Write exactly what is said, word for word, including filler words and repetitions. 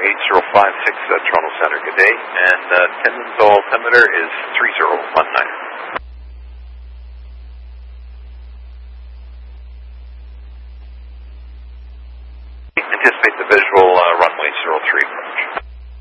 eight zero five six at Toronto Centre. Good day. And uh, attendance altimeter is three zero one nine. Anticipate the visual uh, runway zero three approach.